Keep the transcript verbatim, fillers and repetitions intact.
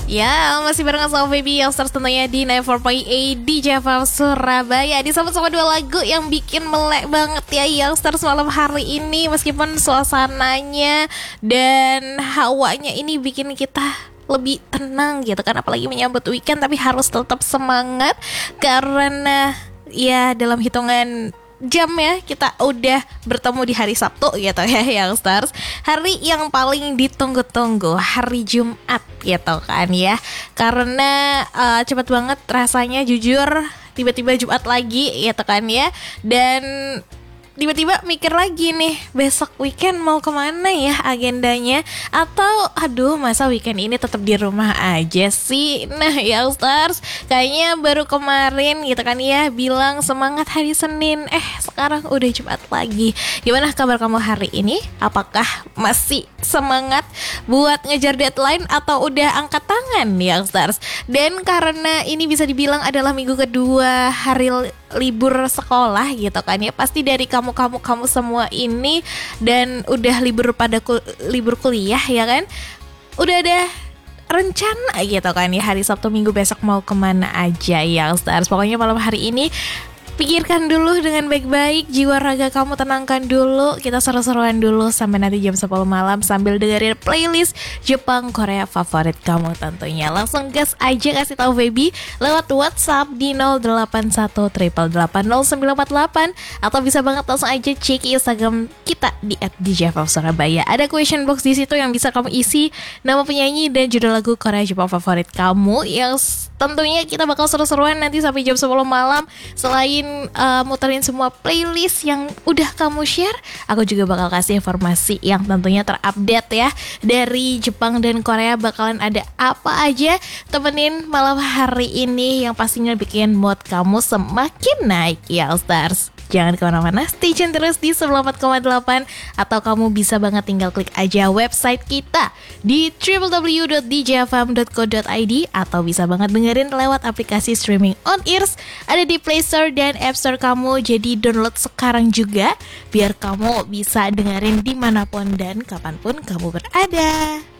Ya, masih bareng sama Baby Youngsters tentunya di sembilan puluh empat koma delapan di Java Surabaya. Di sama-sama dua lagu yang bikin melek banget ya Youngsters malam hari ini. Meskipun suasananya dan hawanya ini bikin kita lebih tenang gitu kan, apalagi menyambut weekend, tapi harus tetap semangat karena ya dalam hitungan jam ya kita udah bertemu di hari Sabtu gitu ya Youngsters, hari yang paling ditunggu-tunggu, hari Jumat gitu kan ya, karena uh, cepat banget rasanya jujur, tiba-tiba Jumat lagi gitu kan ya, dan tiba-tiba mikir lagi nih, besok weekend mau kemana ya agendanya, atau aduh masa weekend ini tetap di rumah aja sih. Nah Youngsters, kayaknya baru kemarin gitu kan ya bilang semangat hari Senin, eh sekarang udah Jumat lagi. Gimana kabar kamu hari ini? Apakah masih semangat buat ngejar deadline atau udah angkat tangan Youngsters? Dan karena ini bisa dibilang adalah minggu kedua hari libur sekolah gitu kan ya, pasti dari kamu-kamu kamu semua ini dan udah libur pada kul- libur kuliah ya kan, udah ada rencana gitu kan ya hari Sabtu Minggu besok mau kemana aja Youngsters. Pokoknya malam hari ini pikirkan dulu dengan baik-baik, jiwa raga kamu tenangkan dulu. Kita seru-seruan dulu sampai nanti jam sepuluh malam sambil dengerin playlist Jepang Korea favorit kamu tentunya. Langsung gas aja kasih tahu Baby lewat WhatsApp di nol delapan satu delapan delapan nol sembilan empat delapan, atau bisa banget langsung aja cek Instagram kita di et d j f m surabaya. Ada question box di situ yang bisa kamu isi nama penyanyi dan judul lagu Korea Jepang favorit kamu, yang tentunya kita bakal seru-seruan nanti sampai jam sepuluh malam. Selain uh, muterin semua playlist yang udah kamu share, aku juga bakal kasih informasi yang tentunya terupdate ya dari Jepang dan Korea, bakalan ada apa aja. Temenin malam hari ini yang pastinya bikin mood kamu semakin naik Youngsters. Jangan kemana-mana, stay tune terus di sembilan puluh empat koma delapan, atau kamu bisa banget tinggal klik aja website kita di w w w dot d j f m dot co dot i d, atau bisa banget dengerin lewat aplikasi streaming on ears, ada di Play Store dan App Store kamu. Jadi download sekarang juga biar kamu bisa dengerin dimanapun dan kapanpun kamu berada.